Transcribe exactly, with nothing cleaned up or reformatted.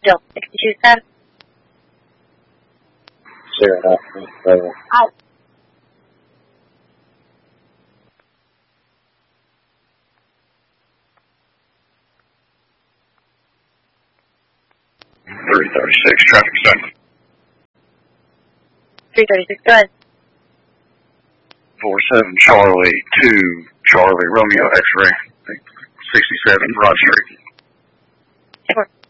Still, sixty-two cents. Zero, zero. Out. three thirty-six, traffic study. three thirty-six, go ahead. four seven Charlie two Charlie Romeo X-ray, sixty-seven Broad Street. Sure.